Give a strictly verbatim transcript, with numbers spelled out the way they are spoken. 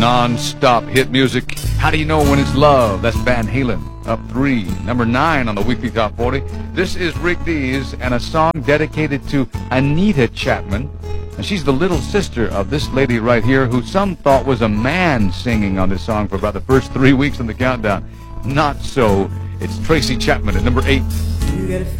Non-stop hit music. How do you know when it's love? That's Van Halen. Up three. Number nine on the weekly top forty. This is Rick Dees and a song dedicated to Anita Chapman. And she's the little sister of this lady right here who some thought was a man singing on this song for about the first three weeks in the countdown. Not so. It's Tracy Chapman at number eight. You gotta